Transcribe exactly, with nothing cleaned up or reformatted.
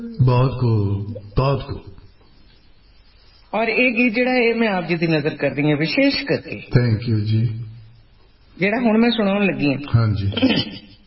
बहुत खूब बहुत खूब। और ये गीत जिहड़ा है मैं आप जी की नजर कर रही हूँ विशेष करके। थैंक यू जी। जिहड़ा हुण मैं सुनाउण लगी हाँ जी